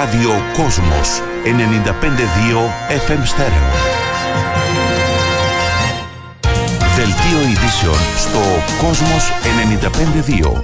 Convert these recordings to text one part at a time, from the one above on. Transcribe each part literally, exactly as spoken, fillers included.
Ράδιο Κόσμος ενενήντα πέντε κόμμα δύο εφ εμ στέρεο. Δελτίο ειδήσεων στο Κόσμος ενενήντα πέντε κόμμα δύο.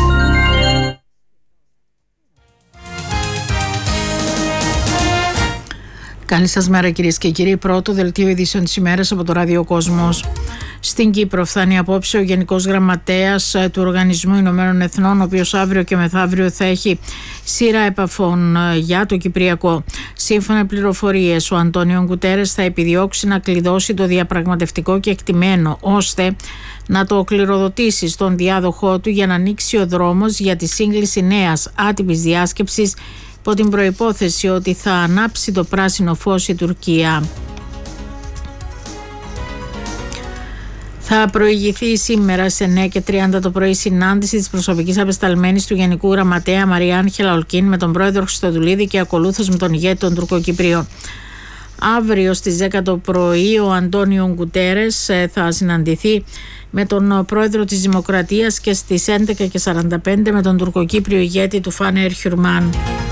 Καλή σας μέρα κυρίες και κύριοι. Πρώτο δελτίο ειδήσεων της ημέρας από το Ράδιο Κόσμος. Στην Κύπρο φτάνει απόψε ο Γενικός Γραμματέας του Οργανισμού Ηνωμένων Εθνών, ο οποίος αύριο και μεθαύριο θα έχει σειρά επαφών για το Κυπριακό. Σύμφωνα με πληροφορίες, ο Αντώνιο Γκουτέρες θα επιδιώξει να κλειδώσει το διαπραγματευτικό κεκτημένο, ώστε να το κληροδοτήσει στον διάδοχό του για να ανοίξει ο δρόμος για τη σύγκληση νέας άτυπης διάσκεψης, υπό την προϋπόθεση ότι θα ανάψει το πράσινο φως η Τουρκία. Θα προηγηθεί σήμερα σε εννιά και τριάντα το πρωί συνάντηση της προσωπικής απεσταλμένης του Γενικού Γραμματέα Μαρία Άγγελα Ολκίν με τον πρόεδρο Χριστοδουλίδη και ακολούθως με τον ηγέτη των Τουρκοκυπρίων. Αύριο στις δέκα το πρωί ο Αντώνιο Γκουτέρες θα συναντηθεί με τον πρόεδρο της Δημοκρατίας και στις έντεκα και σαράντα πέντε με τον τουρκοκύπριο ηγέτη του Φάνερ Χιουρμάν.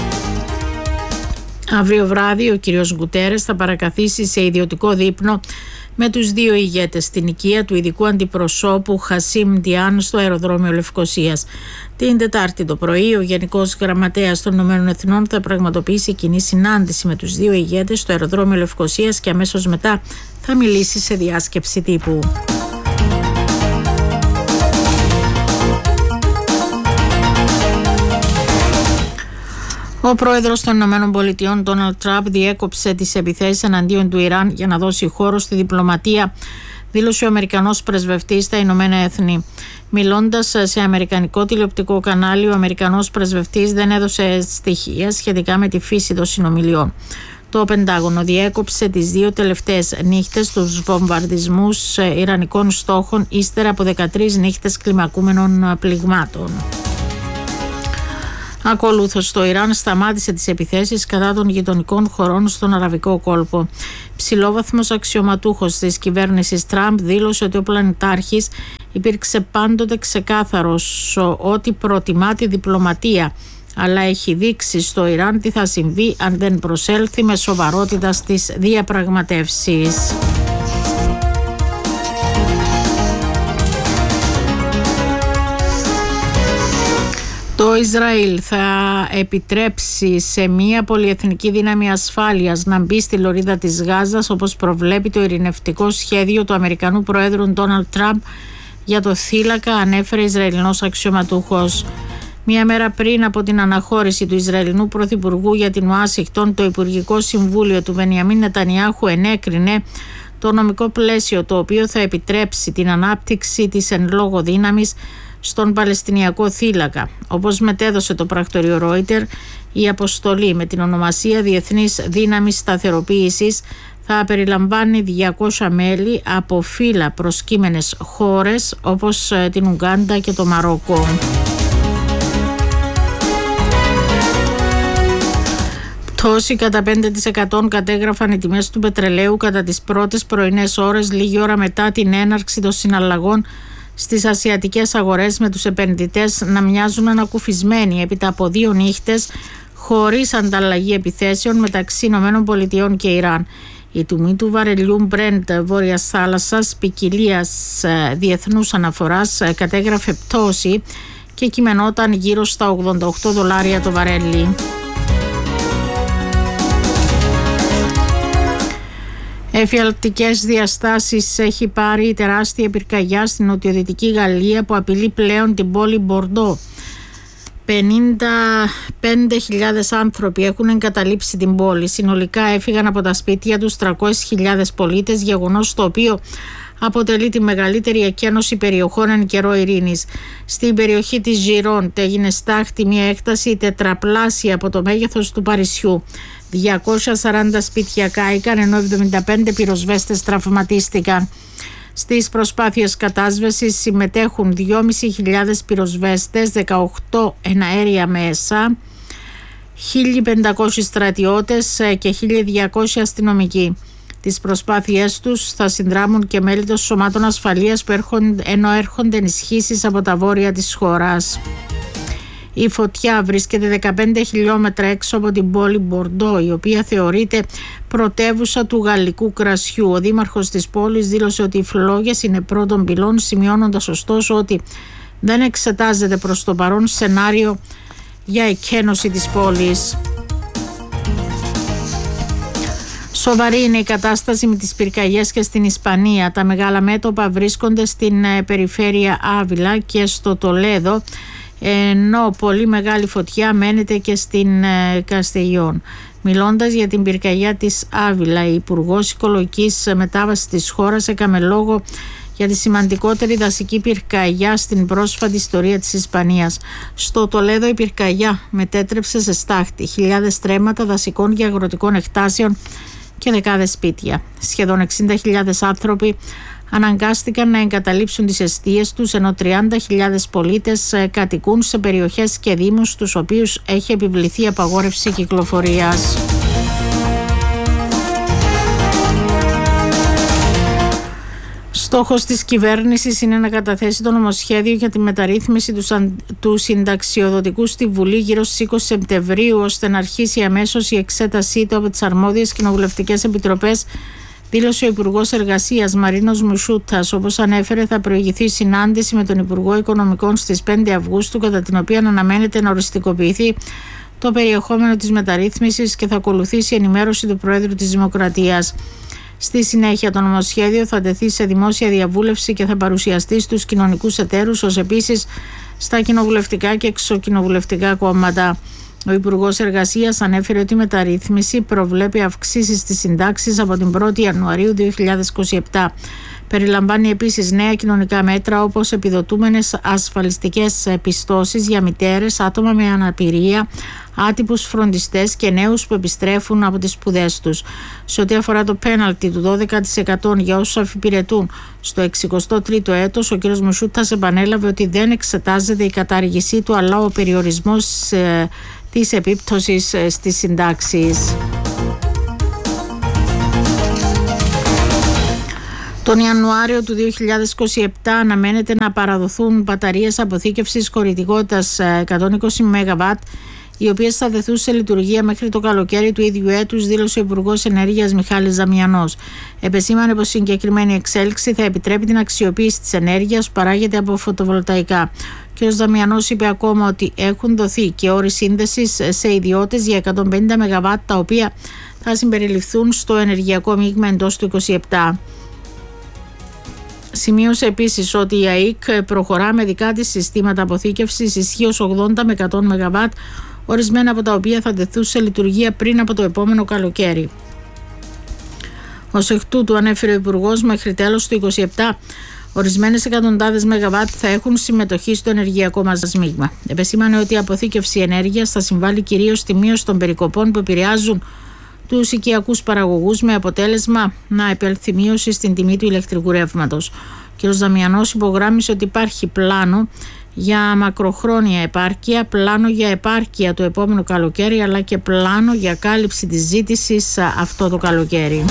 Αύριο βράδυ ο κύριος Γκουτέρες θα παρακαθίσει σε ιδιωτικό δείπνο με τους δύο ηγέτες στην οικία του ειδικού αντιπροσώπου Χασίμ Διάν στο αεροδρόμιο Λευκωσίας. Την Τετάρτη το πρωί ο Γενικός Γραμματέας των Ηνωμένων Εθνών θα πραγματοποιήσει κοινή συνάντηση με τους δύο ηγέτες στο αεροδρόμιο Λευκωσίας και αμέσως μετά θα μιλήσει σε διάσκεψη τύπου. Ο πρόεδρος των Ηνωμένων Πολιτειών, Ντόναλντ Τραμπ, διέκοψε τις επιθέσεις εναντίον του Ιράν για να δώσει χώρο στη διπλωματία, δήλωσε ο Αμερικανός πρεσβευτής στα Ηνωμένα Έθνη. Μιλώντας σε αμερικανικό τηλεοπτικό κανάλι, ο Αμερικανός πρεσβευτής δεν έδωσε στοιχεία σχετικά με τη φύση των συνομιλιών. Το Πεντάγωνο διέκοψε τις δύο τελευταίες νύχτες τους βομβαρδισμούς ιρανικών στόχων ύστερα από δεκατρείς νύχτες κλιμακούμενων πληγμάτων. Ακολούθως, το Ιράν σταμάτησε τις επιθέσεις κατά των γειτονικών χωρών στον Αραβικό κόλπο. Ψηλόβαθμος αξιωματούχος της κυβέρνησης Τραμπ δήλωσε ότι ο πλανητάρχης υπήρξε πάντοτε ξεκάθαρος ότι προτιμά τη διπλωματία, αλλά έχει δείξει στο Ιράν τι θα συμβεί αν δεν προσέλθει με σοβαρότητα στις διαπραγματεύσεις. Το Ισραήλ θα επιτρέψει σε μια πολυεθνική δύναμη ασφάλειας να μπει στη λωρίδα της Γάζας, όπως προβλέπει το ειρηνευτικό σχέδιο του Αμερικανού Προέδρου Ντόναλντ Τραμπ για το θύλακα, ανέφερε Ισραηλινός αξιωματούχος. Μία μέρα πριν από την αναχώρηση του Ισραηλινού Πρωθυπουργού για την Ουάσιγκτον, το Υπουργικό Συμβούλιο του Μπενιαμίν Νετανιάχου ενέκρινε το νομικό πλαίσιο το οποίο θα επιτρέψει την ανάπτυξη της εν λόγω δύναμης στον Παλαιστινιακό θύλακα. Όπως μετέδωσε το πρακτορείο Reuters, η αποστολή με την ονομασία Διεθνής Δύναμης Σταθεροποίησης θα περιλαμβάνει διακόσια μέλη από φύλλα προσκύμενες χώρες όπως την Ουγκάντα και το Μαρόκο. Πτώση κατά πέντε τοις εκατό κατέγραφαν οι τιμές του πετρελαίου κατά τις πρώτες πρωινές ώρες, λίγη ώρα μετά την έναρξη των συναλλαγών στις ασιατικές αγορές, με τους επενδυτές να μοιάζουν ανακουφισμένοι έπειτα από δύο νύχτες χωρίς ανταλλαγή επιθέσεων μεταξύ Ηνωμένων Πολιτειών και Ιράν. Η τιμή του βαρελιού Brent Βόρειας Θάλασσας ποικιλίας διεθνούς αναφοράς κατέγραφε πτώση και κειμενόταν γύρω στα ογδόντα οκτώ δολάρια το βαρέλι. Εφιαλτικές διαστάσεις έχει πάρει η τεράστια πυρκαγιά στην νοτιοδυτική Γαλλία που απειλεί πλέον την πόλη Μπορντό. πενήντα πέντε χιλιάδες άνθρωποι έχουν εγκαταλείψει την πόλη. Συνολικά έφυγαν από τα σπίτια τους τριακόσιες χιλιάδες πολίτες, γεγονός το οποίο αποτελεί τη μεγαλύτερη εκένωση περιοχών εν καιρό ειρήνης. Στην περιοχή της Γιρόντ έγινε στάχτη μια έκταση τετραπλάσια από το μέγεθος του Παρισιού. διακόσια σαράντα σπίτια κάηκαν, ενώ εβδομήντα πέντε πυροσβέστες τραυματίστηκαν. Στις προσπάθειες κατάσβεσης συμμετέχουν δυόμισι χιλιάδες πυροσβέστες, δεκαοκτώ εναέρια μέσα, χίλια πεντακόσιοι στρατιώτες και χίλια διακόσιοι αστυνομικοί. Τις προσπάθειές τους θα συνδράμουν και μέλη των σωμάτων ασφαλείας που έρχονται, ενώ έρχονται ενισχύσεις από τα βόρεια της χώρας. Η φωτιά βρίσκεται δεκαπέντε χιλιόμετρα έξω από την πόλη Μπορντό, η οποία θεωρείται πρωτεύουσα του γαλλικού κρασιού. Ο δήμαρχος της πόλης δήλωσε ότι οι φλόγες είναι πρώτων πυλών, σημειώνοντας ωστόσο ότι δεν εξετάζεται προς το παρόν σενάριο για εκένωση της πόλης. Σοβαρή είναι η κατάσταση με τις πυρκαγιές και στην Ισπανία. Τα μεγάλα μέτωπα βρίσκονται στην περιφέρεια Άβυλα και στο Τολέδο, ενώ πολύ μεγάλη φωτιά μένεται και στην Καστελιόν. Μιλώντας για την πυρκαγιά της Άβυλα, η Υπουργός Οικολογικής Μετάβασης της χώρας έκαμε λόγο για τη σημαντικότερη δασική πυρκαγιά στην πρόσφατη ιστορία της Ισπανίας. Στο Τολέδο η πυρκαγιά μετέτρεψε σε στάχτη χιλιάδες στρέμματα δασικών και αγροτικών εκτάσεων και δεκάδες σπίτια. Σχεδόν εξήντα χιλιάδες άνθρωποι αναγκάστηκαν να εγκαταλείψουν τις εστίες τους, ενώ τριάντα χιλιάδες πολίτες κατοικούν σε περιοχές και δήμους στους οποίους έχει επιβληθεί απαγόρευση κυκλοφορίας. Στόχος της κυβέρνησης είναι να καταθέσει το νομοσχέδιο για τη μεταρρύθμιση του, σαν, του συνταξιοδοτικού στη Βουλή γύρω στις είκοσι Σεπτεμβρίου, ώστε να αρχίσει αμέσως η εξέτασή του από τις αρμόδιες κοινοβουλευτικές επιτροπές, δήλωσε ο Υπουργός Εργασίας Μαρίνος Μουσούτας. Όπως ανέφερε, θα προηγηθεί συνάντηση με τον Υπουργό Οικονομικών στις πέντε Αυγούστου, κατά την οποία αναμένεται να οριστικοποιηθεί το περιεχόμενο της μεταρρύθμισης και θα ακολουθήσει η ενημέρωση του Προέδρου της Δημοκρατίας. Στη συνέχεια, το νομοσχέδιο θα τεθεί σε δημόσια διαβούλευση και θα παρουσιαστεί στους κοινωνικούς εταίρους, ως επίσης στα κοινοβουλευτικά και εξοκοινοβουλευτικά κόμματα. Ο Υπουργός Εργασίας ανέφερε ότι η μεταρρύθμιση προβλέπει αυξήσεις στις συντάξεις από την πρώτη Ιανουαρίου δύο χιλιάδες είκοσι επτά. Περιλαμβάνει επίσης νέα κοινωνικά μέτρα, όπως επιδοτούμενες ασφαλιστικές πιστώσεις για μητέρες, άτομα με αναπηρία, άτυπους φροντιστές και νέους που επιστρέφουν από τις σπουδές τους. Σε ό,τι αφορά το πέναλτι του δώδεκα τοις εκατό για όσους αφιπηρετούν στο εξηκοστό τρίτο έτος, ο κ. Μουσούτας επανέλαβε ότι δεν εξετάζεται η κατάργησή του, αλλά ο περιορισμός ε, της επίπτωσης ε, στις συντάξεις. Τον Ιανουάριο του δύο χιλιάδες είκοσι επτά αναμένεται να παραδοθούν μπαταρίες αποθήκευσης χωρητικότητας εκατόν είκοσι μεγαβάτ, οι οποίες θα τεθούν σε λειτουργία μέχρι το καλοκαίρι του ίδιου έτους, δήλωσε ο Υπουργός Ενέργειας Μιχάλης Δαμιανός. Επεσήμανε πως η συγκεκριμένη εξέλιξη θα επιτρέπει την αξιοποίηση της ενέργειας που παράγεται από φωτοβολταϊκά. Ο κ. Δαμιανός είπε ακόμα ότι έχουν δοθεί και όροι σύνδεσης σε ιδιώτες για εκατόν πενήντα μεγαβάτ, τα οποία θα συμπεριληφθούν στο ενεργειακό μείγμα εντός του είκοσι επτά. Σημείωσε επίσης ότι η ΑΕΚ προχωρά με δικά της συστήματα αποθήκευσης ισχύως ογδόντα με εκατό μεγαβάτ, ορισμένα από τα οποία θα τεθούν σε λειτουργία πριν από το επόμενο καλοκαίρι. Ως εκ τούτου, ανέφερε ο Υπουργός, μέχρι τέλος του είκοσι επτά ορισμένες εκατοντάδες μεγαβάτ θα έχουν συμμετοχή στο ενεργειακό μας μείγμα. Επεσήμανε ότι η αποθήκευση ενέργειας θα συμβάλλει κυρίως στη μείωση των περικοπών που επηρεάζουν τους οικιακούς παραγωγούς, με αποτέλεσμα να επέλθει μείωση στην τιμή του ηλεκτρικού ρεύματος. Ο κ. Δαμιανός υπογράμμισε ότι υπάρχει πλάνο για μακροχρόνια επάρκεια, πλάνο για επάρκεια το επόμενο καλοκαίρι, αλλά και πλάνο για κάλυψη της ζήτησης αυτό το καλοκαίρι.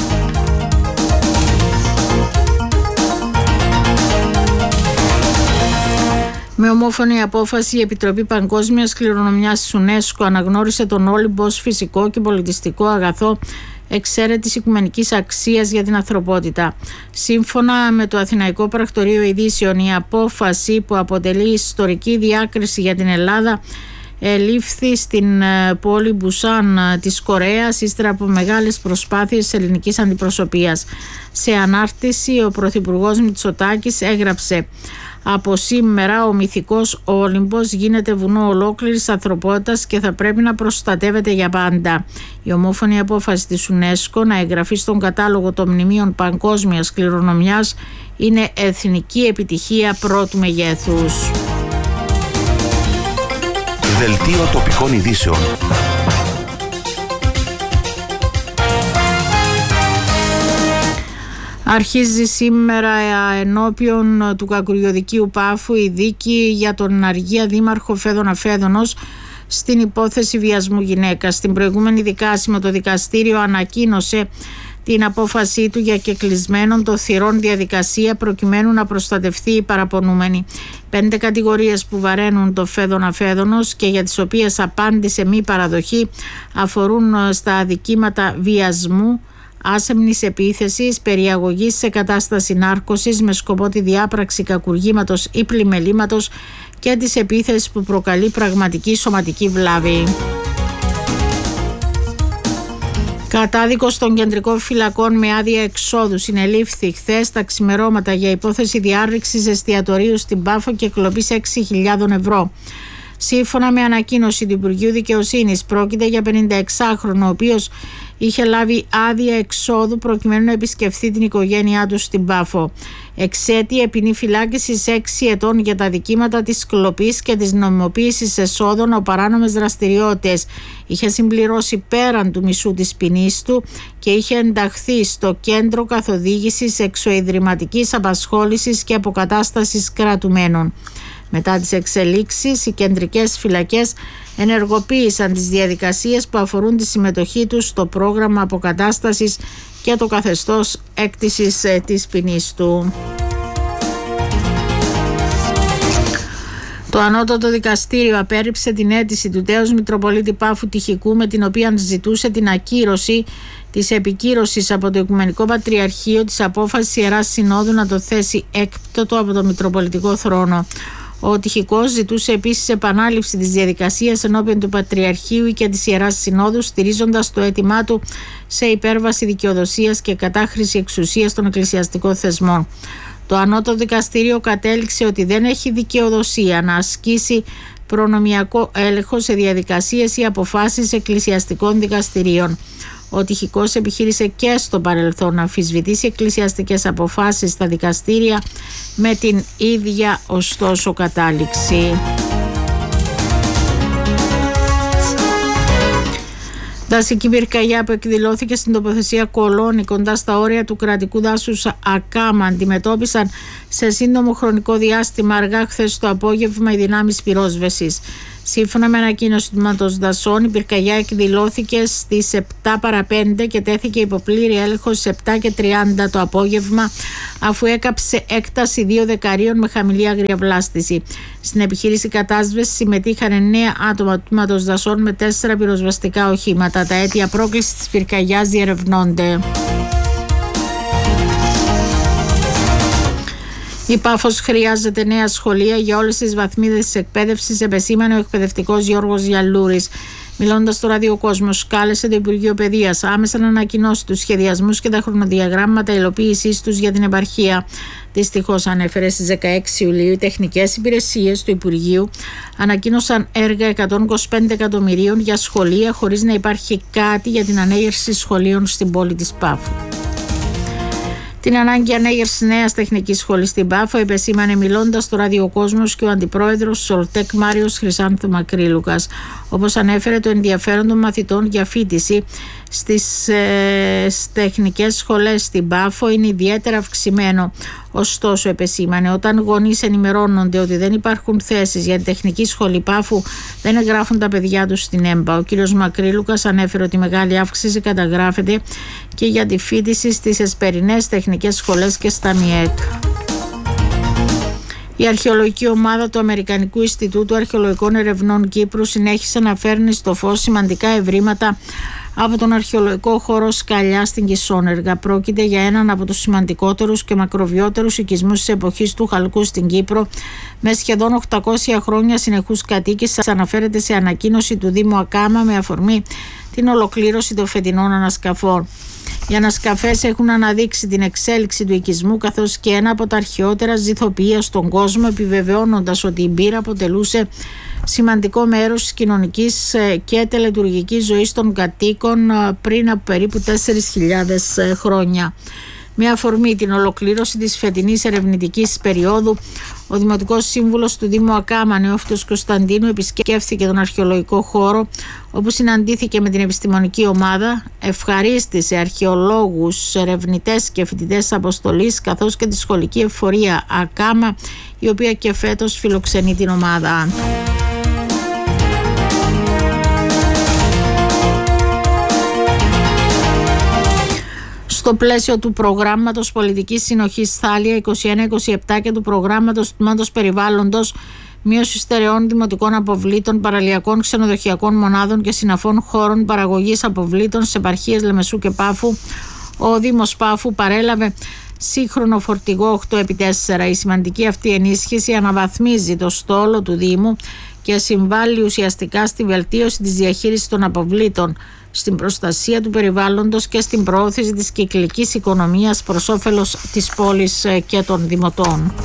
Με ομόφωνη απόφαση, η Επιτροπή Παγκόσμιας Κληρονομιάς της UNESCO αναγνώρισε τον Όλυμπο ως φυσικό και πολιτιστικό αγαθό εξαίρετης οικουμενικής αξίας για την ανθρωπότητα. Σύμφωνα με το Αθηναϊκό Πρακτορείο Ειδήσεων, η απόφαση, που αποτελεί ιστορική διάκριση για την Ελλάδα, ελήφθη στην πόλη Μπουσάν της Κορέας ύστερα από μεγάλες προσπάθειες της ελληνικής αντιπροσωπείας. Σε ανάρτηση, ο Πρωθυπουργός Μητσοτάκης έγραψε: «Από σήμερα ο μυθικός Όλυμπος γίνεται βουνό ολόκληρης ανθρωπότητας και θα πρέπει να προστατεύεται για πάντα». Η ομόφωνη απόφαση της UNESCO να εγγραφεί στον κατάλογο των μνημείων παγκόσμιας κληρονομιάς είναι εθνική επιτυχία πρώτου μεγέθους. Δελτίο τοπικών ειδήσεων. Αρχίζει σήμερα ενώπιον του Κακουριωδικίου Πάφου η δίκη για τον αργία δήμαρχο Φέδωνα Φέδωνος στην υπόθεση βιασμού γυναίκας. Στην προηγούμενη δικάσιμο το δικαστήριο ανακοίνωσε την απόφασή του για κεκλεισμένων των θυρών διαδικασία προκειμένου να προστατευτεί η παραπονούμενη. Πέντε κατηγορίες που βαραίνουν το φέδων αφέδωνος και για τις οποίες απάντησε μη παραδοχή αφορούν στα αδικήματα βιασμού, άσεμνης επίθεσης, περιαγωγής σε κατάσταση νάρκωσης με σκοπό τη διάπραξη κακουργήματος ή πλημελήματος και της επίθεσης που προκαλεί πραγματική σωματική βλάβη. Κατάδικος των κεντρικών φυλακών με άδεια εξόδου συνελήφθη χθες τα ξημερώματα για υπόθεση διάρρηξης εστιατορίου στην Πάφο και κλοπής έξι χιλιάδες ευρώ. Σύμφωνα με ανακοίνωση του Υπουργείου Δικαιοσύνης, πρόκειται για πενηνταεξάχρονο, ο οποίος είχε λάβει άδεια εξόδου προκειμένου να επισκεφθεί την οικογένειά του στην Πάφο. Εξαίτια ποινή φυλάκισης έξι ετών για τα δικήματα της κλοπής και της νομιμοποίησης εσόδων από παράνομες δραστηριότητες. Είχε συμπληρώσει πέραν του μισού της ποινής του και είχε ενταχθεί στο κέντρο καθοδήγησης εξωιδρυματικής απασχόλησης και αποκατάστασης κρατουμένων. Μετά τις εξελίξεις, οι κεντρικές φυλακές ενεργοποίησαν τις διαδικασίες που αφορούν τη συμμετοχή τους στο πρόγραμμα αποκατάστασης και το καθεστώς έκτησης της ποινής του. Το Ανώτατο Δικαστήριο απέρριψε την αίτηση του τέως Μητροπολίτη Πάφου Τυχικού με την οποία ζητούσε την ακύρωση της επικύρωσης από το Οικουμενικό Πατριαρχείο της απόφασης Ιεράς Συνόδου να το θέσει έκπτωτο από το Μητροπολιτικό Θρόνο. Ο Τυχικός ζητούσε επίσης επανάληψη της διαδικασίας ενώπιον του Πατριαρχείου και της Ιεράς Συνόδου, στηρίζοντας το αίτημά του σε υπέρβαση δικαιοδοσίας και κατάχρηση εξουσίας των εκκλησιαστικών θεσμών. Το Ανώτατο Δικαστήριο κατέληξε ότι δεν έχει δικαιοδοσία να ασκήσει προνομιακό έλεγχο σε διαδικασίες ή αποφάσεις εκκλησιαστικών δικαστηρίων. Ο Τυχικός επιχείρησε και στο παρελθόν να αμφισβητήσει εκκλησιαστικές αποφάσεις στα δικαστήρια με την ίδια ωστόσο κατάληξη. Δασική πυρκαγιά που εκδηλώθηκε στην τοποθεσία Κολώνη κοντά στα όρια του κρατικού δάσους Ακάμα αντιμετώπισαν σε σύντομο χρονικό διάστημα αργά χθες το απόγευμα οι δυνάμεις πυρόσβεσης. Σύμφωνα με ανακοίνωση του Τμήματος Δασών, η πυρκαγιά εκδηλώθηκε στις επτά παρά πέντε και τέθηκε υπό πλήρη έλεγχο στις επτά και τριάντα το απόγευμα, αφού έκαψε έκταση δύο δεκαρίων με χαμηλή αγριαβλάστηση. Στην επιχείρηση κατάσβεσης συμμετείχαν εννέα άτομα του Τμήματος Δασών με τέσσερα πυροσβεστικά οχήματα. Τα αίτια πρόκλησης της πυρκαγιάς διερευνώνται. Η Πάφος χρειάζεται νέα σχολεία για όλες τις βαθμίδες της εκπαίδευσης, επεσήμανε ο εκπαιδευτικός Γιώργος Γιαλούρης. Μιλώντας στο ραδιοκόσμος, κάλεσε το Υπουργείο Παιδείας άμεσα να ανακοινώσει τους σχεδιασμούς και τα χρονοδιαγράμματα υλοποίησής τους για την επαρχία. Δυστυχώς, ανέφερε στις δεκαέξι Ιουλίου, οι τεχνικές υπηρεσίες του Υπουργείου ανακοίνωσαν έργα εκατόν είκοσι πέντε εκατομμυρίων για σχολεία, χωρίς να υπάρχει κάτι για την ανέγερση σχολείων στην πόλη της Πάφου. Την ανάγκη ανέγερσης νέας τεχνικής σχολής στην Πάφο επεσήμανε μιλώντας στο ραδιοκόσμος και ο αντιπρόεδρος Σολτέκ Μάριος Χρυσάνθου Μακρύλουκας. Όπως ανέφερε, το ενδιαφέρον των μαθητών για φοιτηση στις ε, τεχνικές σχολές στην Πάφο είναι ιδιαίτερα αυξημένο. Ωστόσο, επεσήμανε, όταν γονείς ενημερώνονται ότι δεν υπάρχουν θέσεις για την τεχνική σχολή Πάφου, δεν εγγράφουν τα παιδιά τους στην ΕΜΠΑ. Ο κ. Μακρύλουκας ανέφερε ότι μεγάλη αύξηση καταγράφεται και για τη φοιτηση στις εσπερινές τεχνικές σχολές και στα ΜΙΕΚ. Η αρχαιολογική ομάδα του Αμερικανικού Ινστιτούτου Αρχαιολογικών Ερευνών Κύπρου συνέχισε να φέρνει στο φως σημαντικά ευρήματα από τον αρχαιολογικό χώρο Σκαλιά στην Κισόνεργα. Πρόκειται για έναν από τους σημαντικότερους και μακροβιότερους οικισμούς της εποχής του Χαλκού στην Κύπρο, με σχεδόν οκτακόσια χρόνια συνεχούς κατοίκησης, αναφέρεται σε ανακοίνωση του Δήμου Ακάμα με αφορμή την ολοκλήρωση των φετινών ανασκαφών. Οι ανασκαφές έχουν αναδείξει την εξέλιξη του οικισμού καθώς και ένα από τα αρχαιότερα ζυθοποιεία στον κόσμο, επιβεβαιώνοντας ότι η μπύρα αποτελούσε σημαντικό μέρος της κοινωνικής και τελετουργικής ζωής των κατοίκων πριν από περίπου τέσσερις χιλιάδες χρόνια. Με αφορμή την ολοκλήρωση της φετινής ερευνητικής περίοδου, ο Δημοτικός Σύμβουλος του Δήμου Ακάμα, Νεόφυτος Κωνσταντίνου, επισκέφθηκε τον αρχαιολογικό χώρο, όπου συναντήθηκε με την επιστημονική ομάδα, ευχαρίστησε αρχαιολόγους, ερευνητές και φοιτητές αποστολής, καθώς και τη σχολική εφορία Ακάμα, η οποία και φέτος φιλοξενεί την ομάδα. Στο πλαίσιο του προγράμματος πολιτικής συνοχής Θάλια είκοσι ένα είκοσι επτά και του προγράμματος του Τμήματος Περιβάλλοντος μείωση στερεών δημοτικών αποβλήτων, παραλιακών ξενοδοχειακών μονάδων και συναφών χώρων παραγωγής αποβλήτων σε επαρχίες Λεμεσού και Πάφου, ο Δήμος Πάφου παρέλαβε σύγχρονο φορτηγό οκτώ επί τέσσερα. Η σημαντική αυτή ενίσχυση αναβαθμίζει το στόλο του Δήμου και συμβάλλει ουσιαστικά στη βελτίωση της διαχείρισης των αποβλήτων, στην προστασία του περιβάλλοντος και στην προώθηση της κυκλικής οικονομίας προς όφελος της πόλης και των δημοτών.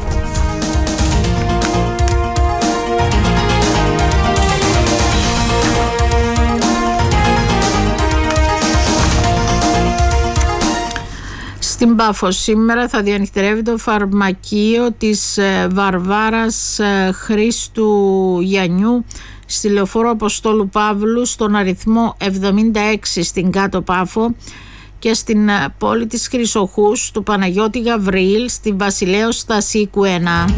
Στην Πάφο σήμερα θα διανυκτερεύει το φαρμακείο της Βαρβάρας Χρήστου Γιαννιού στη Λεωφόρο Αποστόλου Παύλου στον αριθμό εβδομήντα έξι στην Κάτω Πάφο και στην πόλη της Χρυσοχούς του Παναγιώτη Γαβριήλ στη Βασιλέως Στασίκου ένα.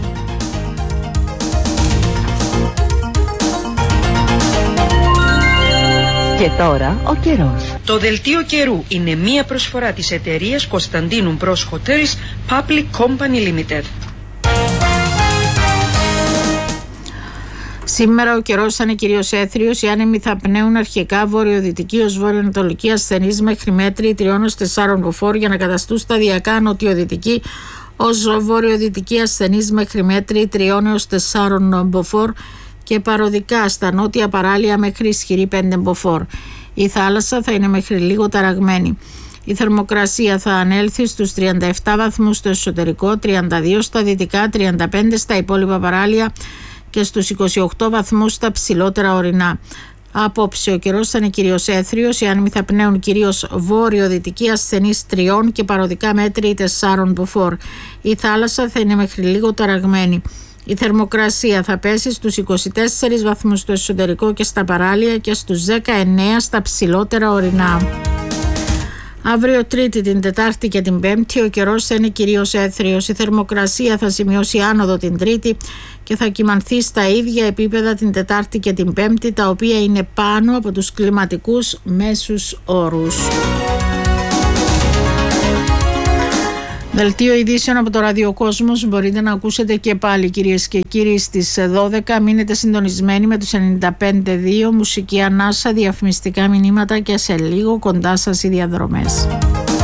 Και τώρα ο καιρός. Το δελτίο καιρού είναι μία προσφορά της εταιρείας Κωνσταντίνου Μπρος Hotels Public Company Limited. Σήμερα ο καιρός θα είναι κυρίως έθριος, οι άνεμοι θα πνέουν αρχικά βορειοδυτική ως βορειοανατολική ασθενής μέχρι μέτρη τριών έως τεσσάρων μποφόρ για να καταστούν σταδιακά νοτιοδυτική ως βορειοδυτική ασθενής μέχρι μέτρη τριών έως τεσσάρων μποφόρ και παροδικά στα νότια παράλια μέχρι ισχυρή πέντε μποφόρ. Η θάλασσα θα είναι μέχρι λίγο ταραγμένη. Η θερμοκρασία θα ανέλθει στους τριάντα επτά βαθμούς στο εσωτερικό, τριάντα δύο στα δυτικά, τριάντα πέντε στα υπόλοιπα παράλια και στους είκοσι οκτώ βαθμούς στα ψηλότερα ορεινά. Απόψε ο καιρός θα είναι κυρίως έθριος, οι άνεμοι θα πνέουν κυρίως βόρειο-δυτική ασθενής τριών και παροδικά μέτρη τεσσάρων μποφόρ. Η θάλασσα θα είναι μέχρι λίγο ταραγμένη. Η θερμοκρασία θα πέσει στους είκοσι τέσσερις βαθμούς στο εσωτερικό και στα παράλια και στους δεκαεννέα στα ψηλότερα ορεινά. Αύριο Τρίτη, την Τετάρτη και την Πέμπτη ο καιρός θα είναι κυρίως έθριος. Η θερμοκρασία θα σημειώσει άνοδο την Τρίτη και θα κυμανθεί στα ίδια επίπεδα την Τετάρτη και την Πέμπτη, τα οποία είναι πάνω από τους κλιματικούς μέσους όρους. Δελτίο ειδήσεων από το Ραδιοκόσμος μπορείτε να ακούσετε και πάλι, κυρίες και κύριοι, στις δώδεκα. Μείνετε συντονισμένοι με τους ενενήντα πέντε δύο, μουσική ανάσα, διαφημιστικά μηνύματα και σε λίγο κοντά σας οι διαδρομές.